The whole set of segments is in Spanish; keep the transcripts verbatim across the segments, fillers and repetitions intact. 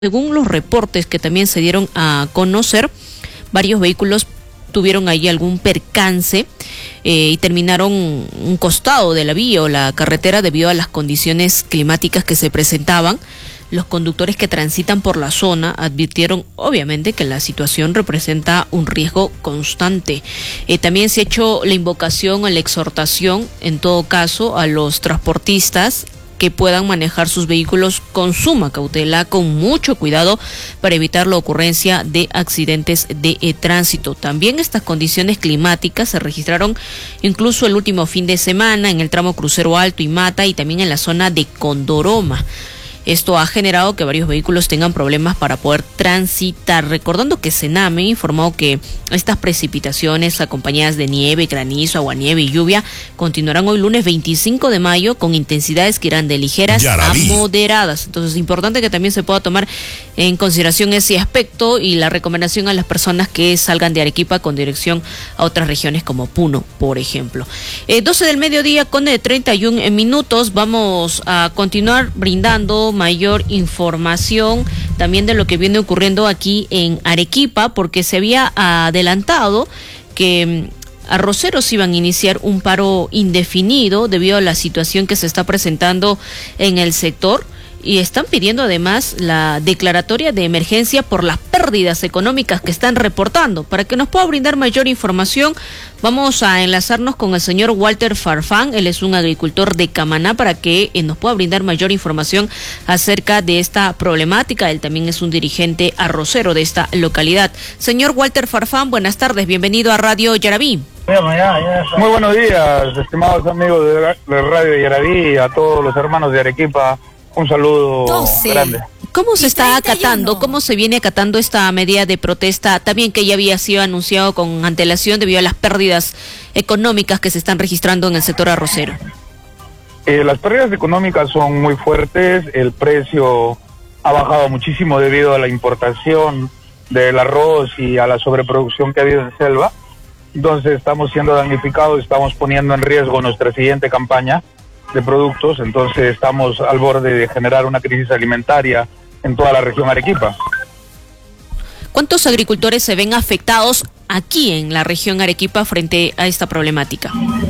Según los reportes que también se dieron a conocer, varios vehículos tuvieron ahí algún percance eh, y terminaron un costado de la vía o la carretera debido a las condiciones climáticas que se presentaban. Los conductores que transitan por la zona advirtieron obviamente que la situación representa un riesgo constante. Eh, también se ha hecho la invocación o la exhortación, en todo caso, a los transportistas que puedan manejar sus vehículos con suma cautela, con mucho cuidado, para evitar la ocurrencia de accidentes de eh, tránsito. También estas condiciones climáticas se registraron incluso el último fin de semana en el tramo Crucero Alto y Mata y también en la zona de Condoroma. Esto ha generado que varios vehículos tengan problemas para poder transitar. Recordando que Sename informó que estas precipitaciones acompañadas de nieve, granizo, aguanieve y lluvia continuarán hoy lunes veinticinco de mayo con intensidades que irán de ligeras a moderadas. Entonces es importante que también se pueda tomar en consideración ese aspecto y la recomendación a las personas que salgan de Arequipa con dirección a otras regiones como Puno, por ejemplo. Eh, doce del mediodía con eh, treinta y un minutos. Vamos a continuar brindando mayor información también de lo que viene ocurriendo aquí en Arequipa, porque se había adelantado que arroceros iban a iniciar un paro indefinido debido a la situación que se está presentando en el sector. Y están pidiendo además la declaratoria de emergencia por las pérdidas económicas que están reportando. Para que nos pueda brindar mayor información, vamos a enlazarnos con el señor Walter Farfán. Él es un agricultor de Camaná, para que eh, nos pueda brindar mayor información acerca de esta problemática. Él también es un dirigente arrocero de esta localidad. Señor Walter Farfán, buenas tardes, bienvenido a Radio Yarabí. Muy buenos días, estimados amigos de, de Radio Yarabí, a todos los hermanos de Arequipa. Un saludo doce grande. ¿Cómo se está acatando? ¿Cómo se viene acatando esta medida de protesta? También que ya había sido anunciado con antelación debido a las pérdidas económicas que se están registrando en el sector arrocero. Eh, las pérdidas económicas son muy fuertes. El precio ha bajado muchísimo debido a la importación del arroz y a la sobreproducción que ha habido en selva. Entonces estamos siendo damnificados, estamos poniendo en riesgo nuestra siguiente campaña de productos, entonces estamos al borde de generar una crisis alimentaria en toda la región Arequipa. ¿Cuántos agricultores se ven afectados aquí en la región Arequipa frente a esta problemática?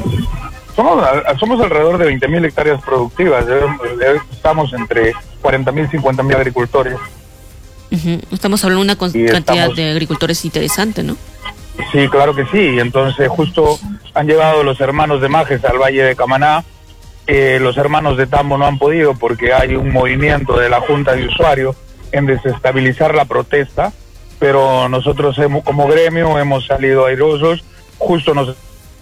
Somos, somos alrededor de veinte mil hectáreas productivas, estamos entre cuarenta mil y cincuenta mil agricultores. Uh-huh. Estamos hablando de una con- cantidad estamos... de agricultores interesante, ¿no? Sí, claro que sí, entonces justo han llegado los hermanos de Majes al Valle de Camaná. Eh, los hermanos de Tambo no han podido porque hay un movimiento de la Junta de Usuarios en desestabilizar la protesta, pero nosotros hemos, como gremio hemos salido airosos, justo nos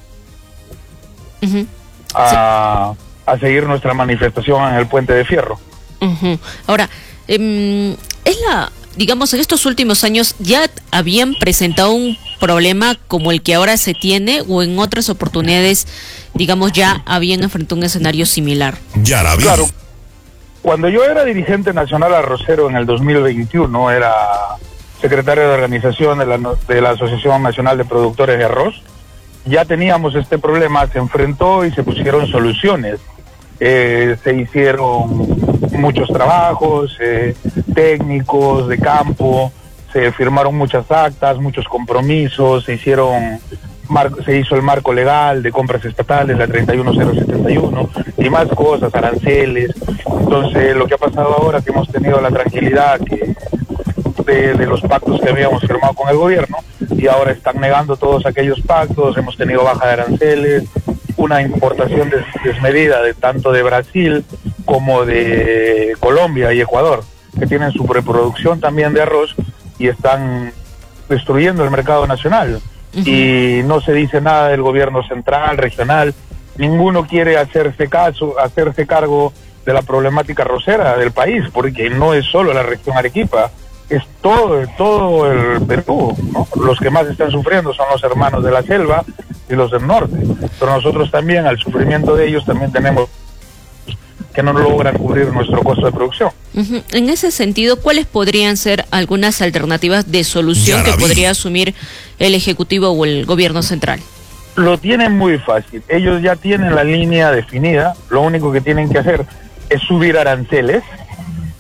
uh-huh. a, sí. a seguir nuestra manifestación en el Puente de Fierro. Uh-huh. Ahora, eh, es la, digamos, en estos últimos años ya habían presentado un problema como el que ahora se tiene, o en otras oportunidades, digamos, ya habían enfrentado un escenario similar. Ya la vi. Claro, cuando yo era dirigente nacional arrocero en el dos mil veintiuno, era secretario de organización de la, de la Asociación Nacional de Productores de Arroz, ya teníamos este problema, se enfrentó y se pusieron soluciones. Eh, se hicieron muchos trabajos eh, técnicos de campo, se firmaron muchas actas, muchos compromisos, se hicieron mar- se hizo el marco legal de compras estatales, la treinta y uno cero setenta y uno, y más cosas, aranceles. Entonces lo que ha pasado ahora, que hemos tenido la tranquilidad que de, de los pactos que habíamos firmado con el gobierno, y ahora están negando todos aquellos pactos, hemos tenido baja de aranceles, una importación des- desmedida de tanto de Brasil como de Colombia y Ecuador, que tienen su preproducción también de arroz y están destruyendo el mercado nacional. Uh-huh. Y no se dice nada del gobierno central, regional, ninguno quiere hacerse caso, hacerse cargo de la problemática arrocera del país, porque no es solo la región Arequipa, es todo, todo el Perú, ¿no? Los que más están sufriendo son los hermanos de la selva y los del norte, pero nosotros también, al sufrimiento de ellos, también tenemos que no logran cubrir nuestro costo de producción. Uh-huh. En ese sentido, ¿cuáles podrían ser algunas alternativas de solución que podría asumir el Ejecutivo o el Gobierno central? Lo tienen muy fácil, ellos ya tienen la línea definida, lo único que tienen que hacer es subir aranceles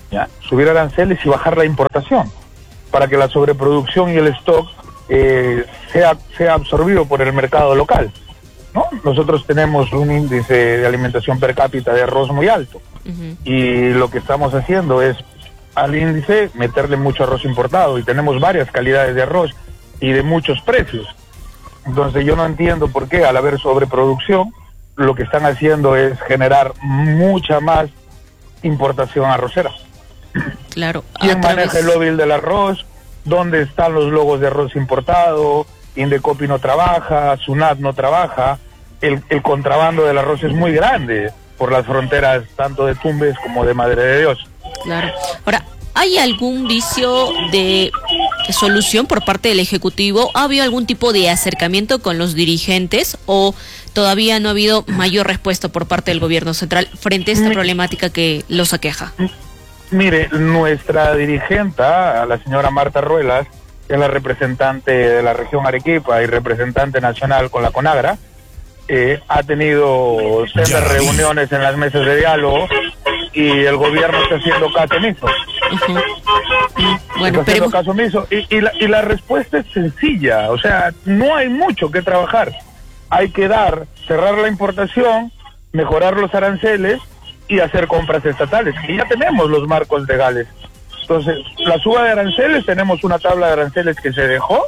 ¿ya? Subir aranceles y bajar la importación, para que la sobreproducción y el stock eh, sea, sea absorbido por el mercado local, ¿no? Nosotros tenemos un índice de alimentación per cápita de arroz muy alto, uh-huh. y lo que estamos haciendo es al índice meterle mucho arroz importado, y tenemos varias calidades de arroz y de muchos precios. Entonces yo no entiendo por qué al haber sobreproducción lo que están haciendo es generar mucha más importación arrocera. Claro. ¿Quién maneja el lobby del arroz? ¿Dónde están los logos de arroz importado? Indecopi no trabaja, SUNAT no trabaja. El, el contrabando del arroz es muy grande por las fronteras tanto de Tumbes como de Madre de Dios. Claro. Ahora, ¿hay algún vicio de solución por parte del Ejecutivo? ¿Ha habido algún tipo de acercamiento con los dirigentes o todavía no ha habido mayor respuesta por parte del gobierno central frente a esta problemática que los aqueja? Mire, nuestra dirigenta, la señora Marta Ruelas, que es la representante de la región Arequipa y representante nacional con la CONAGRA, eh, ha tenido sendas reuniones en las mesas de diálogo y el gobierno está haciendo caso omiso. Uh-huh. Bueno, está haciendo caso omiso y, y, la, y la respuesta es sencilla, o sea, no hay mucho que trabajar. Hay que dar, cerrar la importación, mejorar los aranceles y hacer compras estatales, y ya tenemos los marcos legales. Entonces, la suba de aranceles, tenemos una tabla de aranceles que se dejó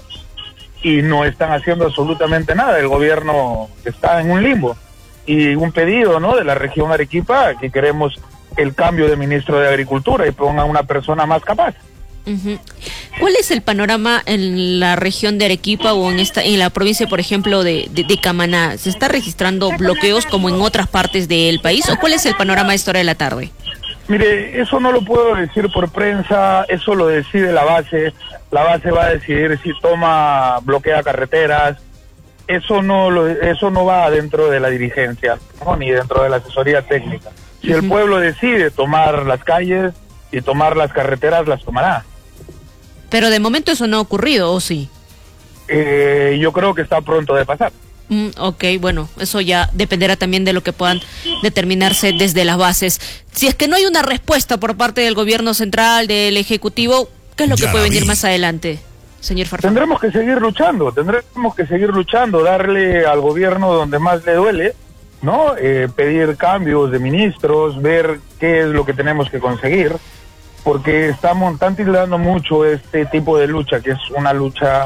y no están haciendo absolutamente nada. El gobierno está en un limbo. Y un pedido, ¿no?, de la región Arequipa, que queremos el cambio de ministro de Agricultura y ponga una persona más capaz. Uh-huh. ¿Cuál es el panorama en la región de Arequipa o en esta en la provincia, por ejemplo, de, de, de Camaná? ¿Se está registrando bloqueos como en otras partes del país o cuál es el panorama a esta hora de la tarde? Mire, eso no lo puedo decir por prensa, eso lo decide la base. La base va a decidir si toma, bloquea carreteras. Eso no lo, eso no va dentro de la dirigencia, ¿no?, ni dentro de la asesoría técnica. Si uh-huh. el pueblo decide tomar las calles y tomar las carreteras, las tomará. Pero de momento eso no ha ocurrido, ¿o sí? Eh, yo creo que está pronto de pasar. Mm, ok, bueno, eso ya dependerá también de lo que puedan determinarse desde las bases. Si es que no hay una respuesta por parte del gobierno central, del Ejecutivo, ¿qué es lo ya que puede venir más adelante, señor Farfán? Tendremos que seguir luchando, tendremos que seguir luchando, darle al gobierno donde más le duele, ¿no? Eh, pedir cambios de ministros, ver qué es lo que tenemos que conseguir, porque estamos tan tildando mucho este tipo de lucha, que es una lucha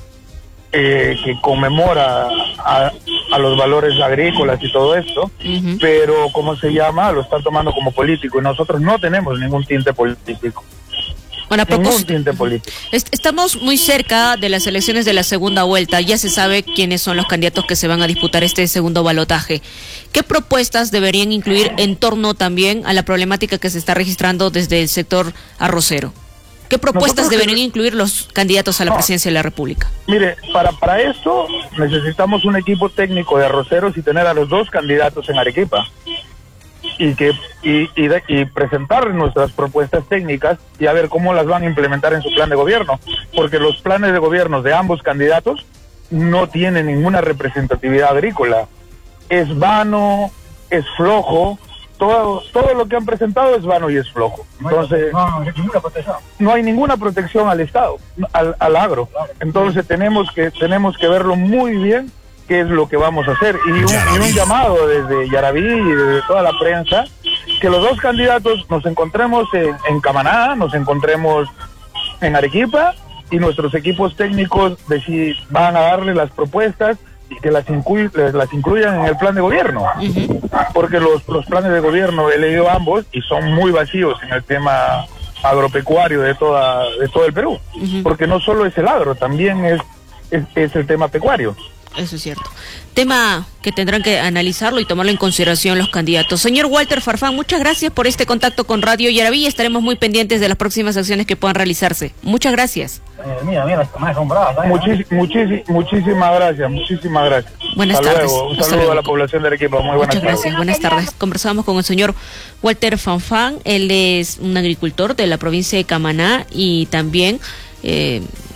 eh, que conmemora a, a los valores agrícolas y todo esto, uh-huh. pero, ¿cómo se llama?, lo están tomando como político, y nosotros no tenemos ningún tinte político. Bueno, ningún tinte político. Estamos muy cerca de las elecciones de la segunda vuelta. Ya se sabe quiénes son los candidatos que se van a disputar este segundo balotaje. ¿Qué propuestas deberían incluir en torno también a la problemática que se está registrando desde el sector arrocero? ¿Qué propuestas Nosotros deberían que... incluir los candidatos a la no. presidencia de la República? Mire, para, para esto necesitamos un equipo técnico de arroceros y tener a los dos candidatos en Arequipa. Y que y, y, de, y presentar nuestras propuestas técnicas y a ver cómo las van a implementar en su plan de gobierno, porque los planes de gobierno de ambos candidatos no tienen ninguna representatividad agrícola. Es vano, es flojo, todo todo lo que han presentado es vano y es flojo. Entonces, no, no, no, hay ninguna protección. No hay ninguna protección al Estado, al, al agro. Entonces tenemos que tenemos que verlo muy bien qué es lo que vamos a hacer, y un, y un llamado desde Yaraví y desde toda la prensa, que los dos candidatos nos encontremos en, en Camaná, nos encontremos en Arequipa, y nuestros equipos técnicos de si van a darle las propuestas y que las, incluy, las incluyan en el plan de gobierno, uh-huh. porque los, los planes de gobierno he leído ambos y son muy vacíos en el tema agropecuario de toda de todo el Perú, uh-huh. porque no solo es el agro, también es, es, es el tema pecuario. Eso es cierto. Tema que tendrán que analizarlo y tomarlo en consideración los candidatos. Señor Walter Farfán, muchas gracias por este contacto con Radio Yaraví. Estaremos muy pendientes de las próximas acciones que puedan realizarse. Muchas gracias. Eh, mira, mira, Muchis, muchis, muchísimas gracias, muchísimas gracias. Buenas Hasta tardes. Luego. Un saludo Hasta a la población de Arequipa. Muy buenas Muchas tardes. gracias. Buenas tardes. Conversamos con el señor Walter Farfán. Él es un agricultor de la provincia de Camaná y también... Eh,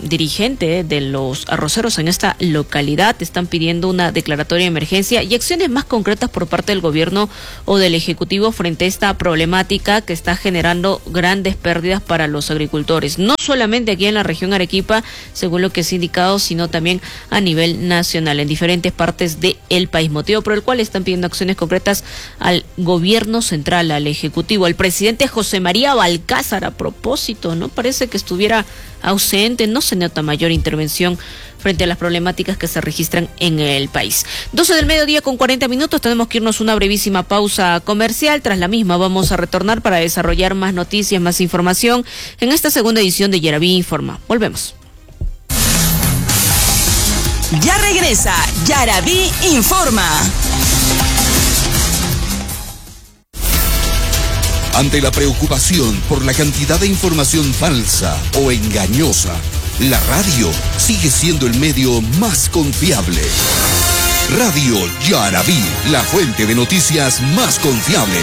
dirigente de los arroceros en esta localidad están pidiendo una declaratoria de emergencia y acciones más concretas por parte del gobierno o del Ejecutivo frente a esta problemática que está generando grandes pérdidas para los agricultores, no solamente aquí en la región Arequipa, según lo que es indicado, sino también a nivel nacional, en diferentes partes del país, motivo por el cual están pidiendo acciones concretas al gobierno central, al Ejecutivo. El presidente José María Balcázar, a propósito, ¿no? Parece que estuviera ausente, no se nota mayor intervención frente a las problemáticas que se registran en el país. doce del mediodía con cuarenta minutos, tenemos que irnos a una brevísima pausa comercial. Tras la misma vamos a retornar para desarrollar más noticias, más información en esta segunda edición de Yaraví Informa. Volvemos. Ya regresa Yaraví Informa. Ante la preocupación por la cantidad de información falsa o engañosa, la radio sigue siendo el medio más confiable. Radio Yaraví, la fuente de noticias más confiable.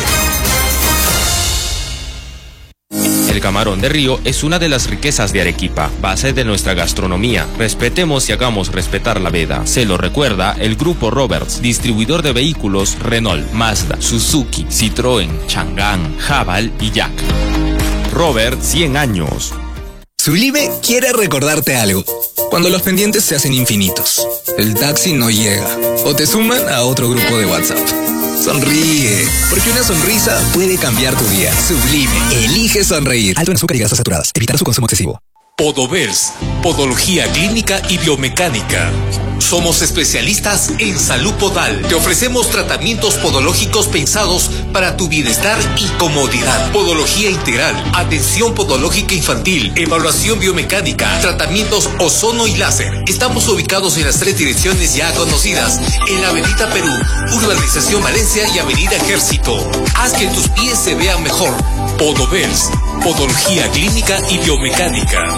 El camarón de río es una de las riquezas de Arequipa, base de nuestra gastronomía. Respetemos y hagamos respetar la veda. Se lo recuerda el Grupo Roberts, distribuidor de vehículos Renault, Mazda, Suzuki, Citroën, Chang'an, Haval y Jack. Robert, cien años. Sublime quiere recordarte algo. Cuando los pendientes se hacen infinitos, el taxi no llega o te suman a otro grupo de WhatsApp. Sonríe, porque una sonrisa puede cambiar tu día. Sublime, elige sonreír. Alto en azúcar y grasas saturadas. Evitar su consumo excesivo. Podovers, Podología Clínica y Biomecánica. Somos especialistas en salud podal. Te ofrecemos tratamientos podológicos pensados para tu bienestar y comodidad. Podología integral, atención podológica infantil, evaluación biomecánica, tratamientos ozono y láser. Estamos ubicados en las tres direcciones ya conocidas, en la Avenida Perú, Urbanización Valencia y Avenida Ejército. Haz que tus pies se vean mejor. Podovers, Podología Clínica y Biomecánica.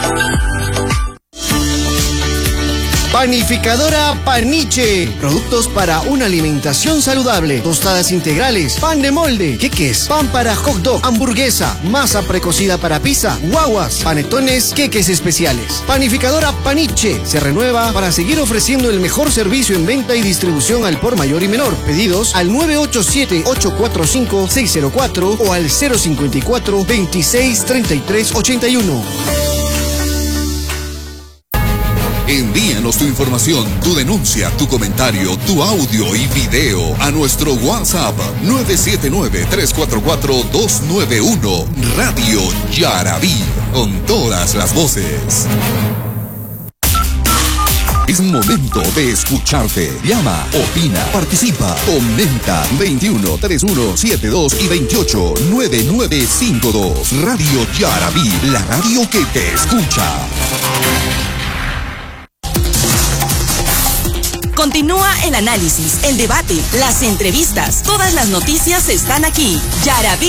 Panificadora Paniche. Productos para una alimentación saludable. Tostadas integrales, pan de molde, queques, pan para hot dog, hamburguesa, masa precocida para pizza, guaguas, panetones, queques especiales. Panificadora Paniche se renueva para seguir ofreciendo el mejor servicio en venta y distribución al por mayor y menor. Pedidos al nueve ocho siete, ocho cuatro cinco, seis cero cuatro o al cero cinco cuatro, veintiséis, treinta y tres, ochenta y uno. Envíanos tu información, tu denuncia, tu comentario, tu audio y video a nuestro WhatsApp nueve siete nueve, tres cuatro cuatro, dos nueve uno. Radio Yaraví, con todas las voces. Es momento de escucharte. Llama, opina, participa, comenta. veintiuno, treinta y uno, setenta y dos y veintiocho, noventa y nueve cincuenta y dos. Radio Yaraví, la radio que te escucha. Continúa el análisis, el debate, las entrevistas. Todas las noticias están aquí. Yaraví